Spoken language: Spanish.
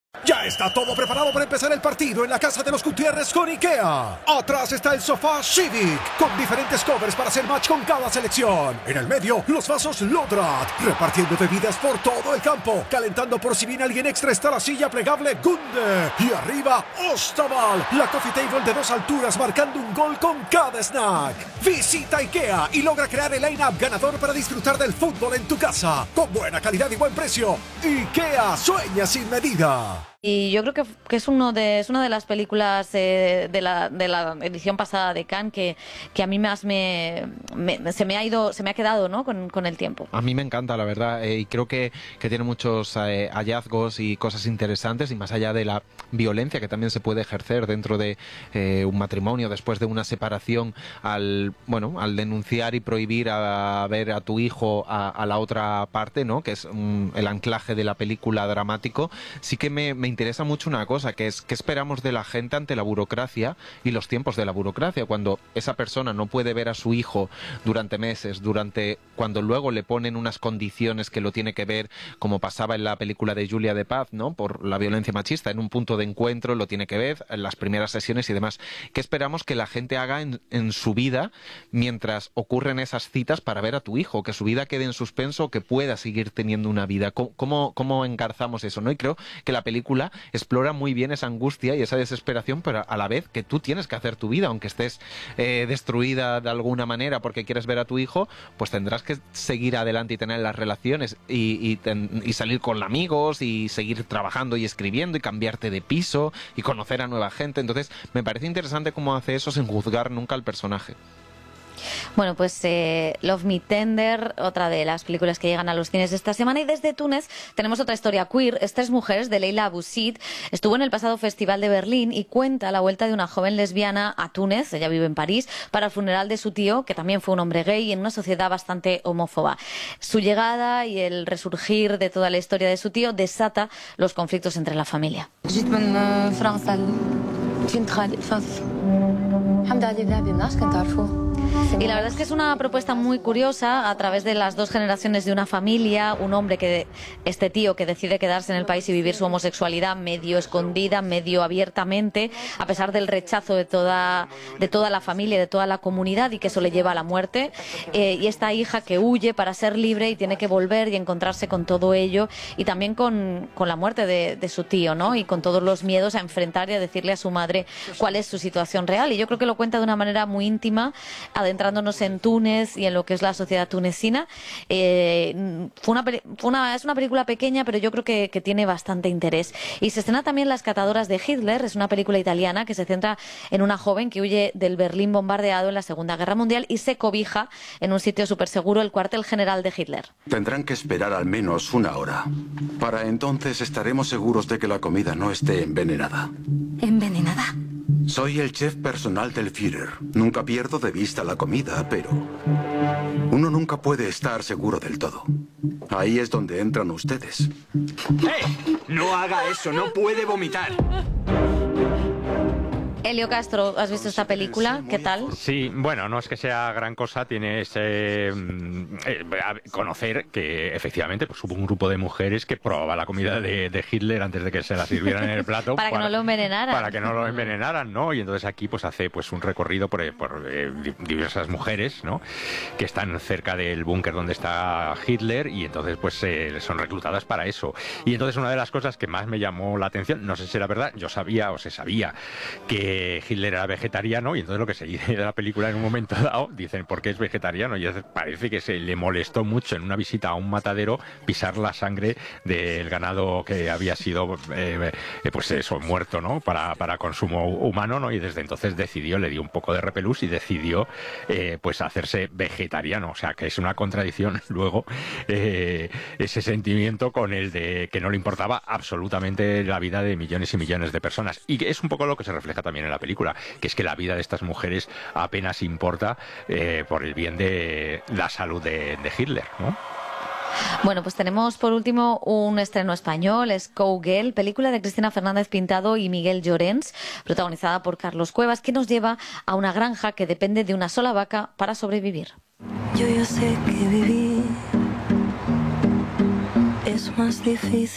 Ya está todo preparado para empezar el partido en la casa de los Gutiérrez con IKEA. Atrás está el sofá Civic, con diferentes covers para hacer match con cada selección. En el medio, los vasos Lodrat, repartiendo bebidas por todo el campo. Calentando por si viene alguien extra está la silla plegable Gunde. Y arriba, Ostaval, la coffee table de 2 alturas marcando un gol con cada snack. Visita IKEA y logra crear el line-up ganador para disfrutar del fútbol en tu casa. Con buena calidad y buen precio. IKEA sueña sin medida. Y yo creo que es una de las películas de la edición pasada de Cannes que a mí más se me ha quedado, ¿no? con el tiempo. A mí me encanta, la verdad, y creo que tiene muchos hallazgos y cosas interesantes, y más allá de la violencia que también se puede ejercer dentro de un matrimonio después de una separación, al denunciar y prohibir a ver a tu hijo a la otra parte, ¿no? Que es el anclaje de la película dramático. Sí que me interesa mucho una cosa, que es qué esperamos de la gente ante la burocracia y los tiempos de la burocracia, cuando esa persona no puede ver a su hijo durante meses, cuando luego le ponen unas condiciones que lo tiene que ver, como pasaba en la película de Julia de Paz, ¿no? Por la violencia machista, en un punto de encuentro lo tiene que ver, en las primeras sesiones y demás. ¿Qué esperamos que la gente haga en su vida mientras ocurren esas citas para ver a tu hijo? Que su vida quede en suspenso, que pueda seguir teniendo una vida. ¿Cómo encarzamos eso, no? Y creo que la película explora muy bien esa angustia y esa desesperación, pero a la vez que tú tienes que hacer tu vida, aunque estés destruida de alguna manera porque quieres ver a tu hijo, pues tendrás que seguir adelante y tener las relaciones y salir con amigos y seguir trabajando y escribiendo y cambiarte de piso y conocer a nueva gente. Entonces me parece interesante cómo hace eso sin juzgar nunca al personaje. Bueno, pues Love Me Tender, otra de las películas que llegan a los cines esta semana. Y desde Túnez tenemos otra historia queer, Es 3 mujeres, de Leila Aboussid. Estuvo en el pasado Festival de Berlín y cuenta la vuelta de una joven lesbiana a Túnez, ella vive en París, para el funeral de su tío, que también fue un hombre gay, en una sociedad bastante homófoba. Su llegada y el resurgir de toda la historia de su tío desata los conflictos entre la familia. Y la verdad es que es una propuesta muy curiosa a través de las dos generaciones de una familia, un hombre este tío que decide quedarse en el país y vivir su homosexualidad medio escondida, medio abiertamente, a pesar del rechazo de toda la familia, de toda la comunidad, y que eso le lleva a la muerte, y esta hija que huye para ser libre y tiene que volver y encontrarse con todo ello, y también con la muerte de su tío, ¿no? Y con todos los miedos a enfrentar y a decirle a su madre cuál es su situación real. Y yo creo que lo cuenta de una manera muy íntima, adentrándonos en Túnez y en lo que es la sociedad tunecina. Es una película pequeña, pero yo creo que tiene bastante interés. Y se estrena también Las catadoras de Hitler, es una película italiana que se centra en una joven que huye del Berlín bombardeado en la Segunda Guerra Mundial y se cobija en un sitio súper seguro, el cuartel general de Hitler. Tendrán que esperar al menos 1 hora. Para entonces estaremos seguros de que la comida no esté envenenada. ¿Envenenada? Soy el chef personal del Führer. Nunca pierdo de vista la comida, pero uno nunca puede estar seguro del todo. Ahí es donde entran ustedes. ¡Eh! No haga eso, no puede vomitar. Elio Castro, ¿has visto esta película? ¿Qué tal? Sí, bueno, no es que sea gran cosa, tiene ese conocer que efectivamente pues hubo un grupo de mujeres que probaba la comida de Hitler antes de que se la sirvieran en el plato. Para que no lo envenenaran. Para que no lo envenenaran, ¿no? Y entonces aquí pues hace pues un recorrido por diversas mujeres, ¿no? Que están cerca del búnker donde está Hitler, y entonces pues son reclutadas para eso. Y entonces una de las cosas que más me llamó la atención, no sé si era verdad, yo sabía o se sabía que Hitler era vegetariano, y entonces lo que se dice de la película en un momento dado, dicen ¿por qué es vegetariano? Y parece que se le molestó mucho en una visita a un matadero pisar la sangre del ganado que había sido pues eso, muerto, ¿no? Para consumo humano, ¿no? Y desde entonces le dio un poco de repelús y decidió pues hacerse vegetariano. O sea, que es una contradicción luego ese sentimiento con el de que no le importaba absolutamente la vida de millones y millones de personas. Y es un poco lo que se refleja también en la película, que es que la vida de estas mujeres apenas importa por el bien de la salud de Hitler, ¿no? Bueno, pues tenemos por último un estreno español, Skowgirl, película de Cristina Fernández Pintado y Miguel Llorens, protagonizada por Carlos Cuevas, que nos lleva a una granja que depende de una sola vaca para sobrevivir. Yo ya sé que vivir es más difícil